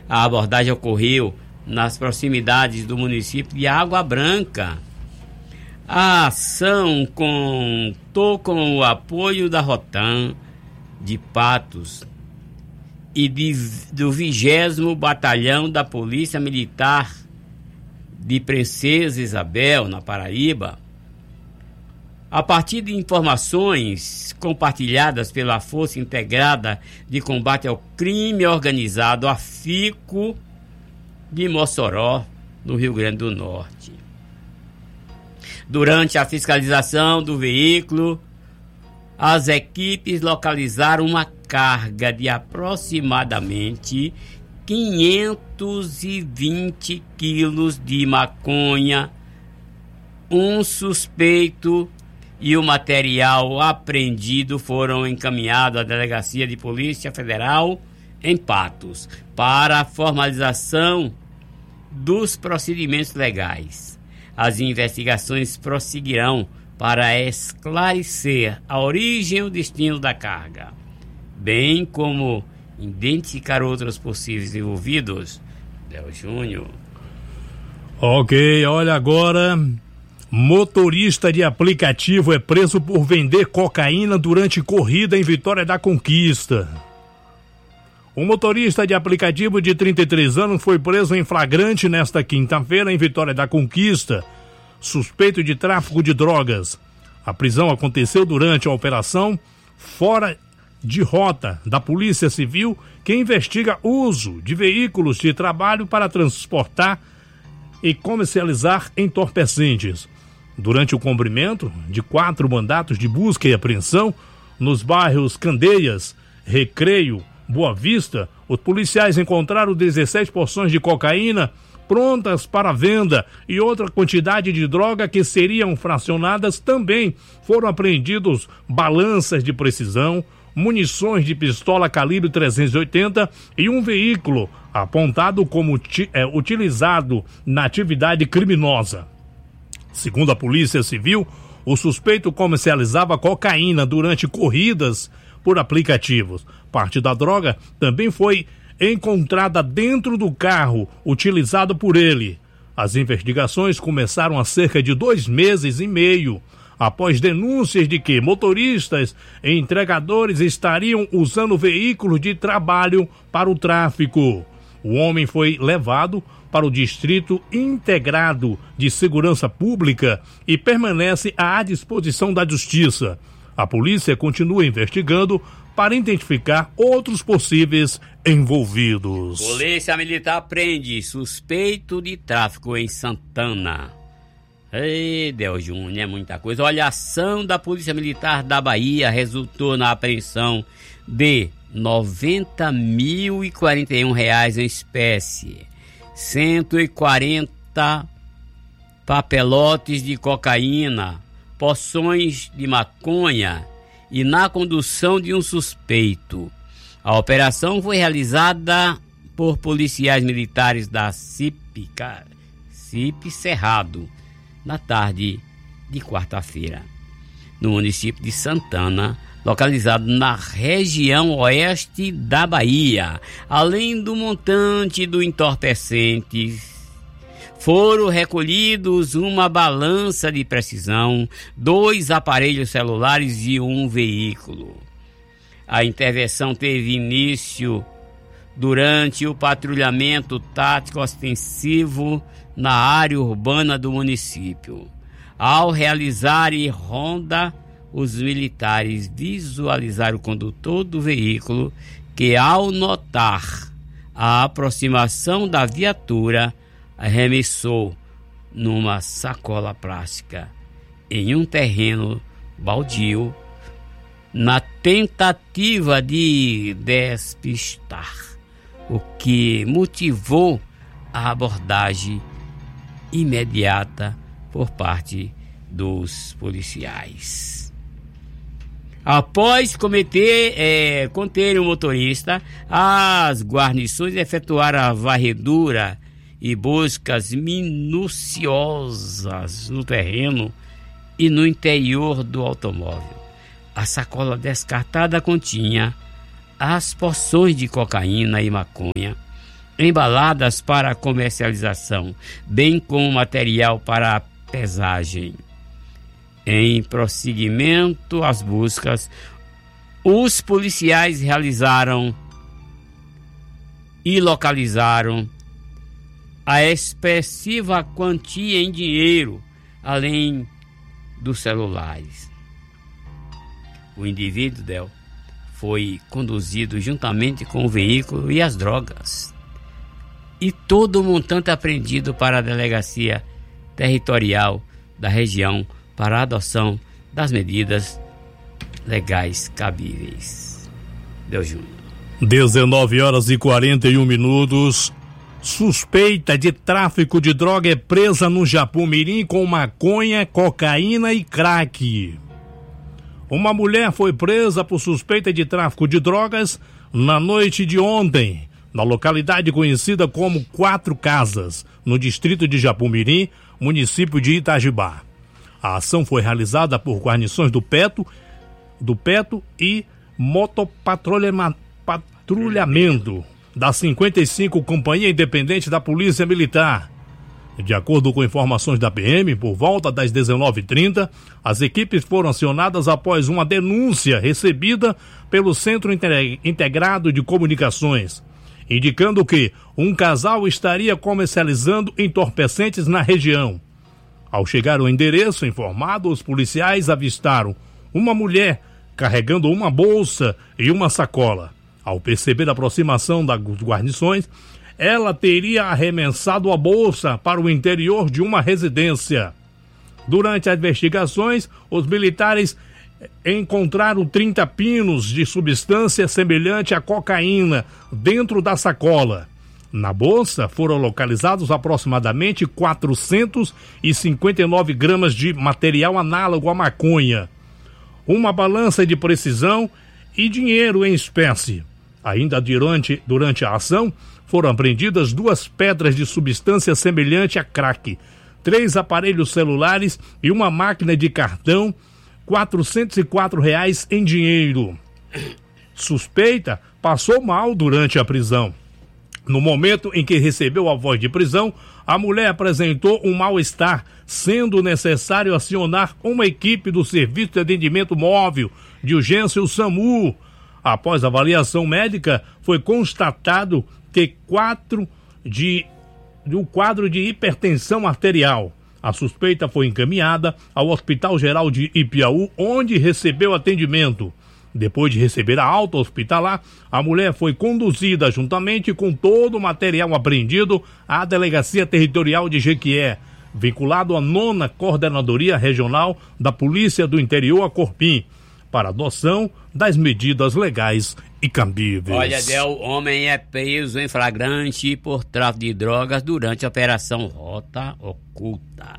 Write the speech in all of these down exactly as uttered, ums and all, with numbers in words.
A abordagem ocorreu nas proximidades do município de Água Branca. A ação contou com o apoio da Rotam de Patos e de, do vigésimo Batalhão da Polícia Militar de Princesa Isabel, na Paraíba. A partir de informações compartilhadas pela Força Integrada de Combate ao Crime Organizado, a FICO de Mossoró, no Rio Grande do Norte. Durante a fiscalização do veículo, as equipes localizaram uma carga de aproximadamente quinhentos e vinte quilos de maconha, um suspeito e o material apreendido foram encaminhados à Delegacia de Polícia Federal em Patos para a formalização dos procedimentos legais. As investigações prosseguirão para esclarecer a origem e o destino da carga, bem como identificar outros possíveis envolvidos. Del Júnior. Ok, olha agora. Motorista de aplicativo é preso por vender cocaína durante corrida em Vitória da Conquista. Um motorista de aplicativo de trinta e três anos foi preso em flagrante nesta quinta-feira em Vitória da Conquista, suspeito de tráfico de drogas. A prisão aconteceu durante a operação Fora de Rota da Polícia Civil, que investiga o uso de veículos de trabalho para transportar e comercializar entorpecentes. Durante o cumprimento de quatro mandatos de busca e apreensão nos bairros Candeias, Recreio, Boa Vista, os policiais encontraram dezessete porções de cocaína prontas para venda e outra quantidade de droga que seriam fracionadas. Também foram apreendidos balanças de precisão, munições de pistola calibre trezentos e oitenta e um veículo apontado como ti, é, utilizado na atividade criminosa. Segundo a Polícia Civil, o suspeito comercializava cocaína durante corridas por aplicativos. Parte da droga também foi encontrada dentro do carro utilizado por ele. As investigações começaram há cerca de dois meses e meio, após denúncias de que motoristas e entregadores estariam usando veículos de trabalho para o tráfico. O homem foi levado para o Distrito Integrado de Segurança Pública e permanece à disposição da Justiça. A polícia continua investigando para identificar outros possíveis envolvidos. Polícia Militar prende suspeito de tráfico em Santana. Ei, Del Júnior, é muita coisa. Olha, a ação da Polícia Militar da Bahia resultou na apreensão de noventa mil e quarenta e um reais em espécie, cento e quarenta papelotes de cocaína, porções de maconha e na condução de um suspeito. A operação foi realizada por policiais militares da C I P, C I P Cerrado, na tarde de quarta-feira, no município de Santana, localizado na região oeste da Bahia. Além do montante do entorpecente, foram recolhidos uma balança de precisão, dois aparelhos celulares e um veículo. A intervenção teve início durante o patrulhamento tático ostensivo na área urbana do município. Ao realizarem ronda, os militares visualizaram o condutor do veículo que, ao notar a aproximação da viatura, arremessou numa sacola plástica em um terreno baldio, na tentativa de despistar, o que motivou a abordagem imediata por parte dos policiais. Após cometer, é, conter o motorista, as guarnições efetuaram a varredura e buscas minuciosas no terreno e no interior do automóvel. A sacola descartada continha as porções de cocaína e maconha embaladas para comercialização, bem como material para a pesagem. Em prosseguimento às buscas, os policiais realizaram e localizaram a expressiva quantia em dinheiro, além dos celulares. O indivíduo, Del, foi conduzido juntamente com o veículo e as drogas, e todo o montante apreendido para a delegacia territorial da região para a adoção das medidas legais cabíveis. Del Júnior. dezenove horas e quarenta e um minutos. Suspeita de tráfico de droga é presa no Japumirim com maconha, cocaína e crack. Uma mulher foi presa por suspeita de tráfico de drogas na noite de ontem, na localidade conhecida como Quatro Casas, no distrito de Japumirim, município de Itajibá. A ação foi realizada por guarnições do Peto, do Peto e motopatrulhamento da cinquenta e cinco Companhia Independente da Polícia Militar. De acordo com informações da P M, por volta das dezenove e trinta, as equipes foram acionadas após uma denúncia recebida pelo Centro Integrado de Comunicações, indicando que um casal estaria comercializando entorpecentes na região. Ao chegar ao endereço informado, os policiais avistaram uma mulher carregando uma bolsa e uma sacola. Ao perceber a aproximação das guarnições, ela teria arremessado a bolsa para o interior de uma residência. Durante as investigações, os militares encontraram trinta pinos de substância semelhante à cocaína dentro da sacola. Na bolsa foram localizados aproximadamente quatrocentos e cinquenta e nove gramas de material análogo à maconha, uma balança de precisão e dinheiro em espécie. Ainda durante, durante a ação, foram apreendidas duas pedras de substância semelhante a crack, três aparelhos celulares e uma máquina de cartão, quatrocentos e quatro reais em dinheiro. Suspeita passou mal durante a prisão. No momento em que recebeu a voz de prisão, a mulher apresentou um mal-estar, sendo necessário acionar uma equipe do Serviço de Atendimento Móvel de Urgência, o SAMU. Após avaliação médica, foi constatado que quatro de, de um quadro de hipertensão arterial. A suspeita foi encaminhada ao Hospital Geral de Ipiaú, onde recebeu atendimento. Depois de receber a alta hospitalar, a mulher foi conduzida juntamente com todo o material apreendido à Delegacia Territorial de Jequié, vinculado à nona Coordenadoria Regional da Polícia do Interior, a Corpim, para adoção das medidas legais e cabíveis. Olha, Del, homem é preso em flagrante por tráfico de drogas durante a Operação Rota Oculta.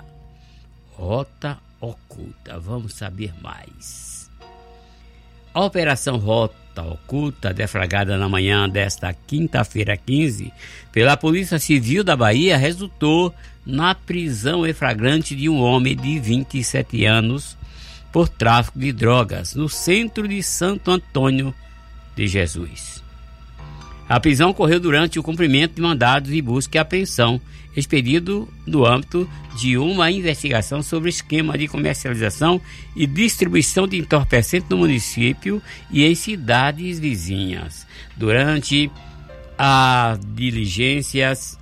Rota Oculta, vamos saber mais. A Operação Rota Oculta, deflagrada na manhã desta quinta-feira quinze, pela Polícia Civil da Bahia, resultou na prisão em flagrante de um homem de vinte e sete anos por tráfico de drogas no centro de Santo Antônio de Jesus. A prisão ocorreu durante o cumprimento de mandados de busca e apreensão expedido no âmbito de uma investigação sobre esquema de comercialização e distribuição de entorpecentes no município e em cidades vizinhas. Durante as diligências,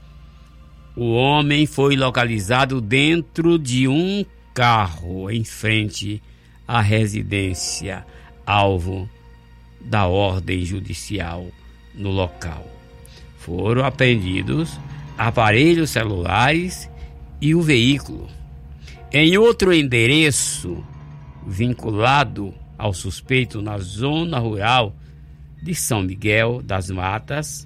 o homem foi localizado dentro de um carro em frente à residência alvo da ordem judicial no local. Foram apreendidos aparelhos celulares e o veículo. Em outro endereço vinculado ao suspeito na zona rural de São Miguel das Matas,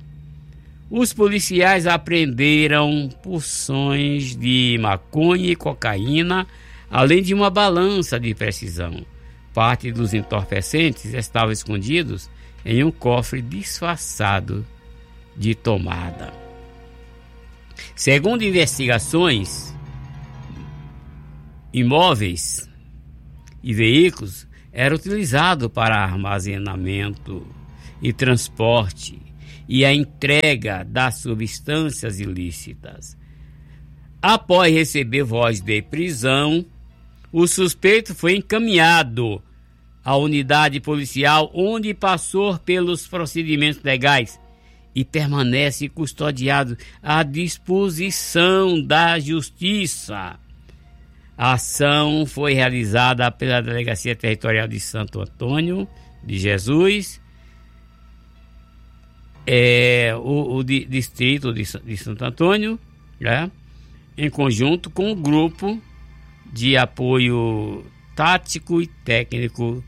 os policiais apreenderam porções de maconha e cocaína, além de uma balança de precisão. Parte dos entorpecentes estavam escondidos em um cofre disfarçado de tomada. Segundo investigações, imóveis e veículos eram utilizados para armazenamento e transporte e a entrega das substâncias ilícitas. Após receber voz de prisão, o suspeito foi encaminhado à unidade policial, onde passou pelos procedimentos legais e permanece custodiado à disposição da Justiça. A ação foi realizada pela Delegacia Territorial de Santo Antônio de Jesus, é, o, o di, distrito de, de Santo Antônio, né, em conjunto com o grupo de apoio tático e técnico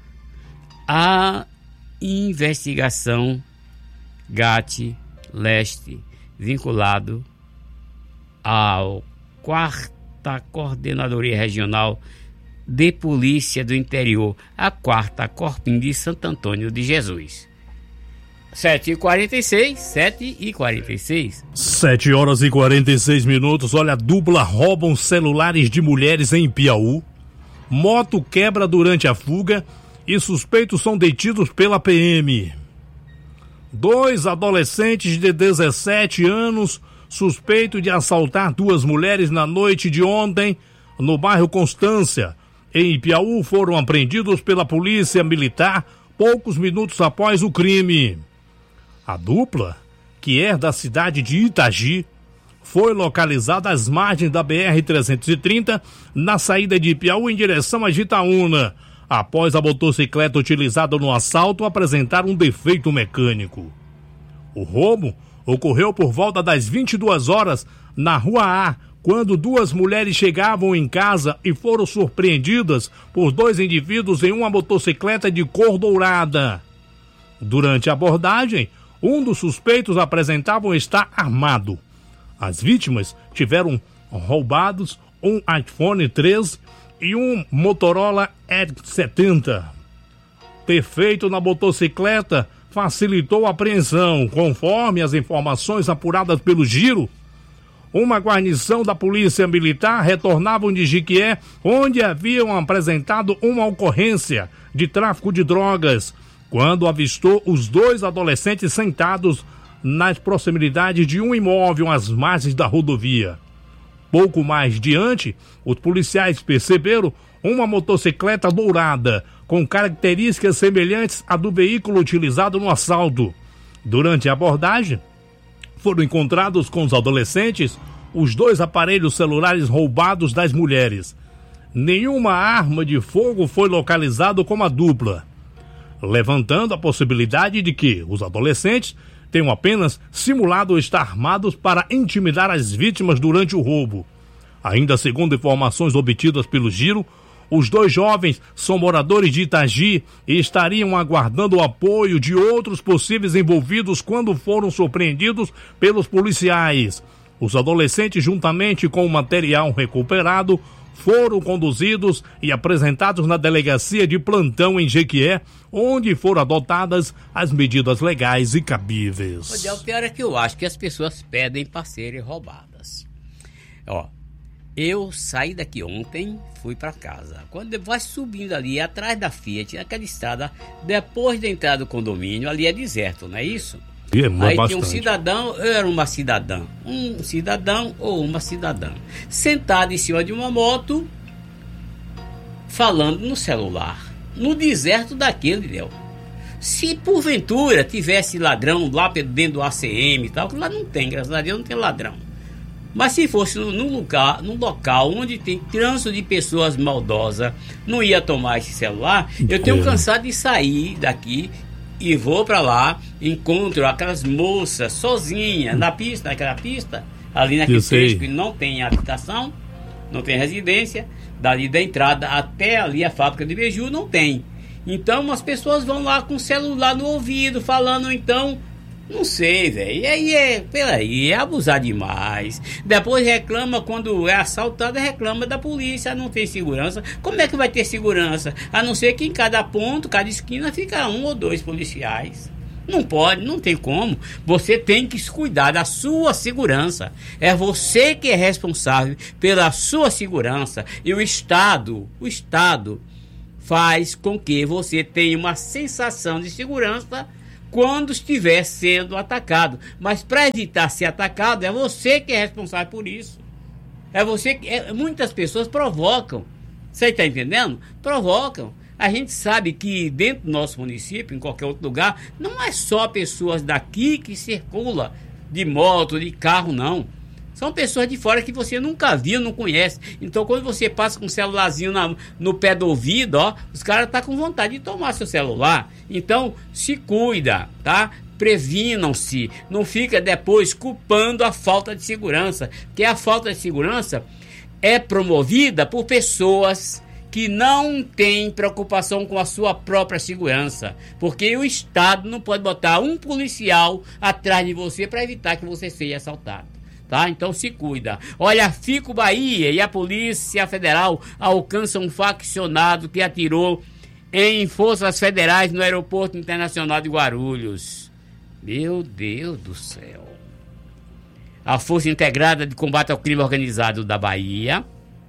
à investigação GAT Leste, vinculado ao quarta Coordenadoria Regional de Polícia do Interior, a quarta Corpim de Santo Antônio de Jesus. sete e quarenta e seis, sete e quarenta e seis. sete horas e quarenta e seis minutos. Olha, dupla roubam celulares de mulheres em Piauí. Moto quebra durante a fuga e suspeitos são detidos pela P M. Dois adolescentes de dezessete anos, suspeitos de assaltar duas mulheres na noite de ontem, no bairro Constância, em Piauí, foram apreendidos pela Polícia Militar poucos minutos após o crime. A dupla, que é da cidade de Itagi, foi localizada às margens da B R trezentos e trinta, na saída de Piauí em direção a Jitaúna, após a motocicleta utilizada no assalto apresentar um defeito mecânico. O roubo ocorreu por volta das vinte e duas horas na Rua A, quando duas mulheres chegavam em casa e foram surpreendidas por dois indivíduos em uma motocicleta de cor dourada. Durante a abordagem, um dos suspeitos apresentava estar armado. As vítimas tiveram roubados um iPhone treze e um Motorola Edge setenta. Ter feito na motocicleta facilitou a apreensão. Conforme as informações apuradas pelo Giro, uma guarnição da Polícia Militar retornavam de Jiquié, onde haviam apresentado uma ocorrência de tráfico de drogas, quando avistou os dois adolescentes sentados nas proximidades de um imóvel às margens da rodovia. Pouco mais diante, os policiais perceberam uma motocicleta dourada, com características semelhantes à do veículo utilizado no assalto. Durante a abordagem, foram encontrados com os adolescentes os dois aparelhos celulares roubados das mulheres. Nenhuma arma de fogo foi localizada com a dupla, levantando a possibilidade de que os adolescentes tenham apenas simulado estar armados para intimidar as vítimas durante o roubo. Ainda segundo informações obtidas pelo Giro, os dois jovens são moradores de Itagi e estariam aguardando o apoio de outros possíveis envolvidos quando foram surpreendidos pelos policiais. Os adolescentes, juntamente com o material recuperado, foram conduzidos e apresentados na delegacia de plantão em Jequié, onde foram adotadas as medidas legais e cabíveis. O pior é que eu acho que as pessoas pedem para serem roubadas. Ó, eu saí daqui ontem, fui para casa. Quando vai subindo ali, atrás da Fiat, aquela estrada, depois da entrada do condomínio, ali é deserto, não é isso? É, aí bastante. Tem um cidadão, era uma cidadã, um cidadão ou uma cidadã, sentado em cima de uma moto, falando no celular, no deserto daquele, Léo. Se porventura tivesse ladrão lá dentro do A C M e tal, que lá não tem, graças a Deus não tem ladrão. Mas se fosse num lugar, num local onde tem trânsito de pessoas maldosas, não ia tomar esse celular. Eu tenho é. cansado de sair daqui e vou para lá, encontro aquelas moças sozinhas na pista, naquela pista, ali naquele trecho que não tem habitação, não tem residência, dali da entrada até ali a fábrica de beiju não tem. Então as pessoas vão lá com o celular no ouvido, falando então, não sei, velho, e aí é, peraí, é abusar demais. Depois reclama, quando é assaltado, reclama da polícia, não tem segurança. Como é que vai ter segurança? A não ser que em cada ponto, cada esquina, fica um ou dois policiais. Não pode, não tem como. Você tem que cuidar da sua segurança. É você que é responsável pela sua segurança. E o Estado, o Estado faz com que você tenha uma sensação de segurança quando estiver sendo atacado. Mas para evitar ser atacado, é você que é responsável por isso. É você que... É, muitas pessoas provocam. Você está entendendo? Provocam. A gente sabe que dentro do nosso município, em qualquer outro lugar, não é só pessoas daqui que circulam de moto, de carro, não. São pessoas de fora que você nunca viu, não conhece. Então, quando você passa com um celularzinho na, no pé do ouvido, ó, os caras estão tá com vontade de tomar seu celular. Então, se cuida, tá? Previnam-se. Não fica depois culpando a falta de segurança. Porque a falta de segurança é promovida por pessoas que não têm preocupação com a sua própria segurança. Porque o Estado não pode botar um policial atrás de você para evitar que você seja assaltado. Tá? Então se cuida. Olha, a Fico Bahia e a Polícia Federal alcançam um faccionado que atirou em forças federais no Aeroporto Internacional de Guarulhos. Meu Deus do céu. A Força Integrada de Combate ao Crime Organizado da Bahia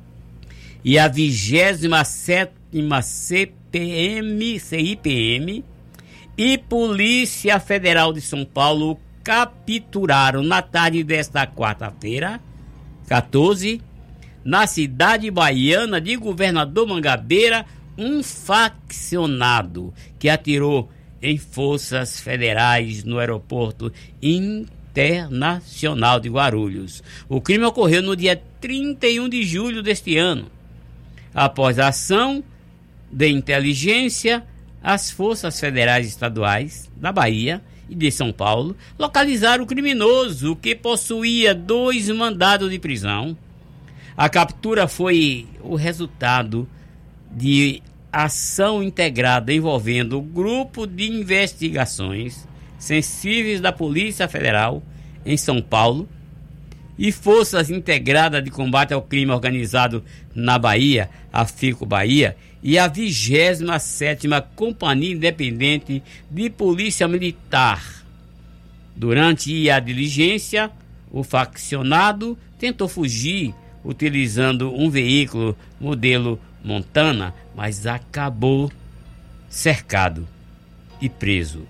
e a vigésima sétima C P M, C I P M e Polícia Federal de São Paulo capturaram na tarde desta quarta-feira, quatorze, na cidade baiana de Governador Mangabeira, um faccionado que atirou em forças federais no Aeroporto Internacional de Guarulhos. O crime ocorreu no dia trinta e um de julho deste ano. Após a ação de inteligência, as forças federais estaduais da Bahia e de São Paulo localizaram o criminoso, que possuía dois mandados de prisão. A captura foi o resultado de ação integrada envolvendo o Grupo de Investigações Sensíveis da Polícia Federal em São Paulo e Forças Integradas de Combate ao Crime Organizado na Bahia, a Fico Bahia, e a vigésima sétima Companhia Independente de Polícia Militar. Durante a diligência, o faccionado tentou fugir utilizando um veículo modelo Montana, mas acabou cercado e preso.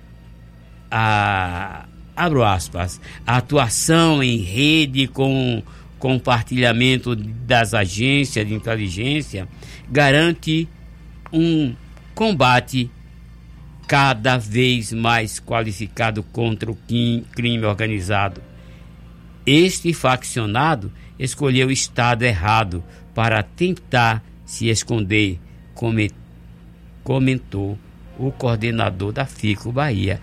A, abro aspas, a atuação em rede com compartilhamento das agências de inteligência garante um combate cada vez mais qualificado contra o crime organizado. Este faccionado escolheu o estado errado para tentar se esconder, comentou o coordenador da Fico Bahia,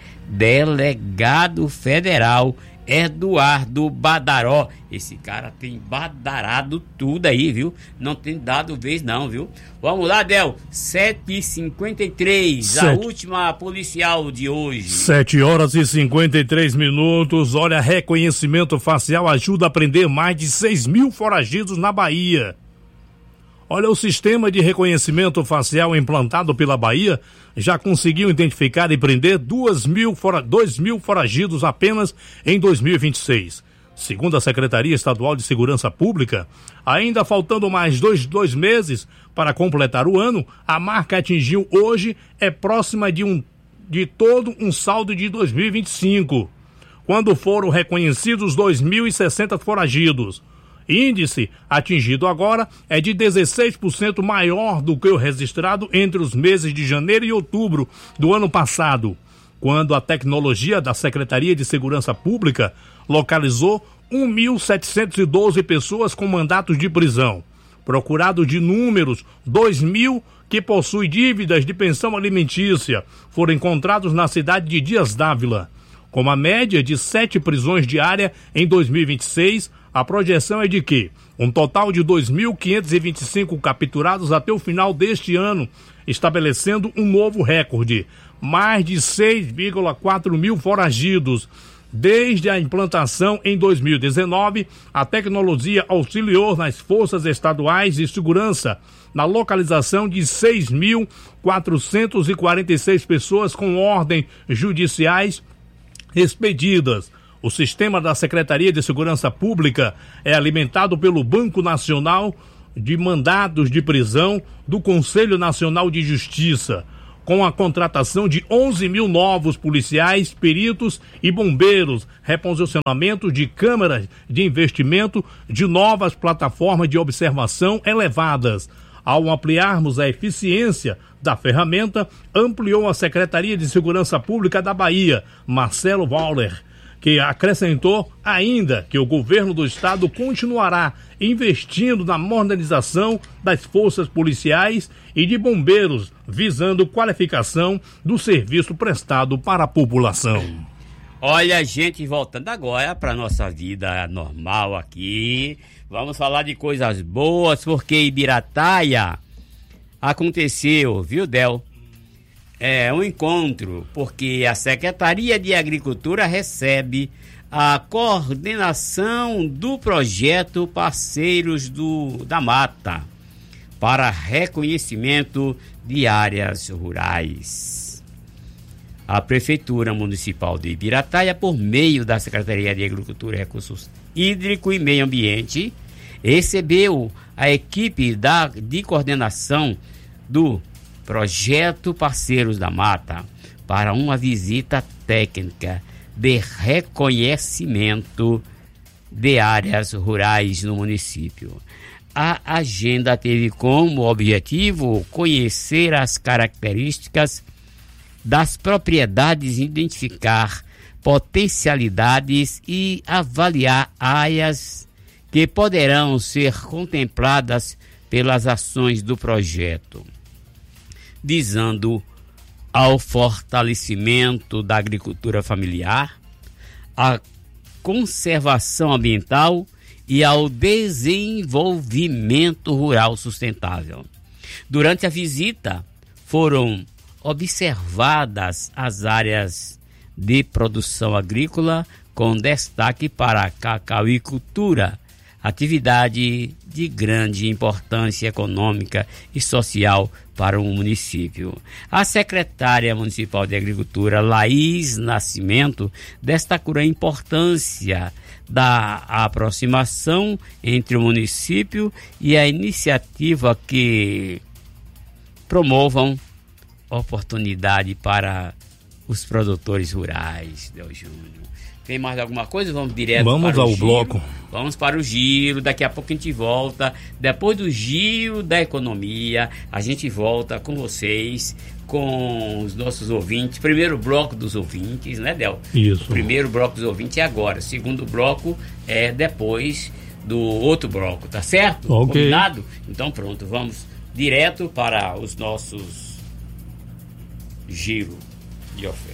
delegado federal Eduardo Badaró. Esse cara tem badarado tudo aí, viu? Não tem dado vez não, viu? Vamos lá, Del, sete e cinquenta e três, Sete. A última policial de hoje. sete horas e cinquenta e três minutos. Olha, reconhecimento facial ajuda a prender mais de seis mil foragidos na Bahia. Olha, o sistema de reconhecimento facial implantado pela Bahia já conseguiu identificar e prender dois mil, fora, dois mil foragidos apenas em dois mil e vinte e seis. Segundo a Secretaria Estadual de Segurança Pública, ainda faltando mais dois, dois meses para completar o ano, a marca atingiu hoje é próxima de, um, de todo um saldo de dois mil e vinte e cinco, quando foram reconhecidos dois mil e sessenta foragidos. Índice atingido agora é de dezesseis por cento maior do que o registrado entre os meses de janeiro e outubro do ano passado, quando a tecnologia da Secretaria de Segurança Pública localizou mil setecentas e doze pessoas com mandatos de prisão. Procurado de números, dois mil que possuem dívidas de pensão alimentícia foram encontrados na cidade de Dias d'Ávila. Com uma média de sete prisões diárias em dois mil e vinte e seis, a projeção é de que um total de dois mil quinhentos e vinte e cinco capturados até o final deste ano, estabelecendo um novo recorde. Mais de seis vírgula quatro mil foragidos. Desde a implantação em dois mil e dezenove, a tecnologia auxiliou nas forças estaduais de segurança na localização de seis mil quatrocentas e quarenta e seis pessoas com ordens judiciais expedidas. O sistema da Secretaria de Segurança Pública é alimentado pelo Banco Nacional de Mandados de Prisão do Conselho Nacional de Justiça. com a contratação de onze mil novos policiais, peritos e bombeiros, reposicionamento de câmaras de investimento de novas plataformas de observação elevadas. Ao ampliarmos a eficiência da ferramenta, ampliou a Secretaria de Segurança Pública da Bahia, Marcelo Wauler, que acrescentou ainda que o governo do estado continuará investindo na modernização das forças policiais e de bombeiros, visando qualificação do serviço prestado para a população. Olha, gente, voltando agora para nossa vida normal aqui, vamos falar de coisas boas, porque em Ibirataia aconteceu, viu, Del? É um encontro, porque a Secretaria de Agricultura recebe a coordenação do projeto Parceiros do, da Mata para reconhecimento de áreas rurais. A Prefeitura Municipal de Ibirataia, por meio da Secretaria de Agricultura, Recursos Hídricos e Meio Ambiente, recebeu a equipe da, de coordenação do Projeto Parceiros da Mata para uma visita técnica de reconhecimento de áreas rurais no município. A agenda teve como objetivo conhecer as características das propriedades, identificar potencialidades e avaliar áreas que poderão ser contempladas pelas ações do projeto, visando ao fortalecimento da agricultura familiar, à conservação ambiental e ao desenvolvimento rural sustentável. Durante a visita, foram observadas as áreas de produção agrícola, com destaque para a cacauicultura, atividade de grande importância econômica e social para o município. A secretária municipal de Agricultura, Laís Nascimento, destacou a importância da aproximação entre o município e a iniciativa que promovam oportunidade para os produtores rurais. Deus Júnior. Tem mais alguma coisa? Vamos direto Vamos para o ao giro. bloco. Vamos para o giro. Daqui a pouco a gente volta. Depois do giro da economia, a gente volta com vocês, com os nossos ouvintes. Primeiro bloco dos ouvintes, né, Del? Isso. Primeiro bloco dos ouvintes é agora. Segundo bloco é depois do outro bloco, tá certo? Ok. Combinado? Então pronto, vamos direto para os nossos giro de oferta.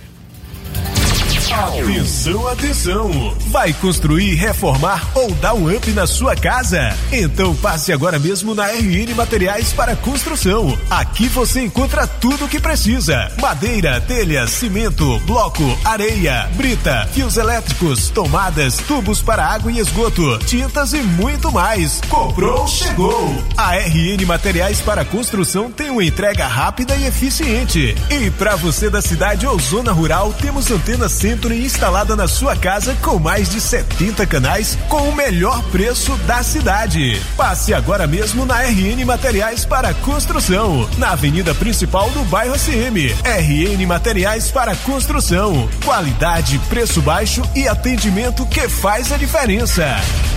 Atenção, atenção! Vai construir, reformar ou dar um up na sua casa? Então passe agora mesmo na R N Materiais para Construção. Aqui você encontra tudo o que precisa: madeira, telhas, cimento, bloco, areia, brita, fios elétricos, tomadas, tubos para água e esgoto, tintas e muito mais. Comprou, chegou! A R N Materiais para Construção tem uma entrega rápida e eficiente. E para você da cidade ou zona rural, temos antena Centro instalada na sua casa com mais de setenta canais com o melhor preço da cidade. Passe agora mesmo na R N Materiais para Construção, na avenida principal do bairro A C M. R N Materiais para Construção. Qualidade, preço baixo e atendimento que faz a diferença.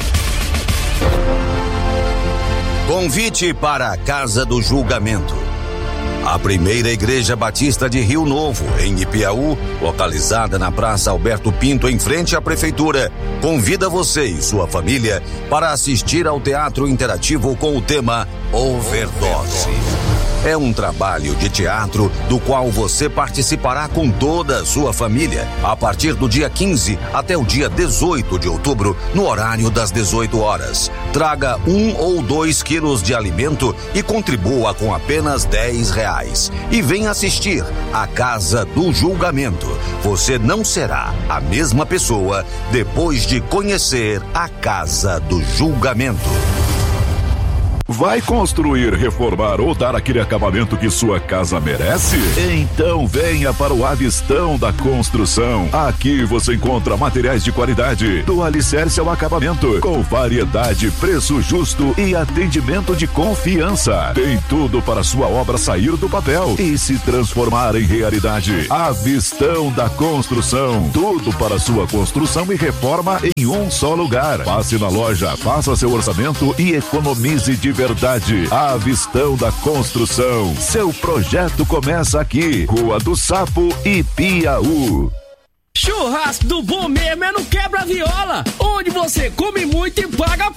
Convite para a Casa do Julgamento. A primeira Igreja Batista de Rio Novo, em Ipiaú, localizada na Praça Alberto Pinto, em frente à Prefeitura, convida você e sua família para assistir ao teatro interativo com o tema Overdose. É um trabalho de teatro do qual você participará com toda a sua família, a partir do dia quinze até o dia dezoito de outubro, no horário das dezoito horas. Traga um ou dois quilos de alimento e contribua com apenas dez reais. E venha assistir a Casa do Julgamento. Você não será a mesma pessoa depois de conhecer a Casa do Julgamento. Vai construir, reformar ou dar aquele acabamento que sua casa merece? Então venha para o Avistão da Construção. Aqui você encontra materiais de qualidade, do alicerce ao acabamento, com variedade, preço justo e atendimento de confiança. Tem tudo para sua obra sair do papel e se transformar em realidade. Avistão da Construção. Tudo para sua construção e reforma em um só lugar. Passe na loja, faça seu orçamento e economize de verdade. Avistão da Construção. Seu projeto começa aqui. Rua do Sapo, Ipiaú. Churrasco do bom mesmo é no Quebra Viola, onde você come muito e paga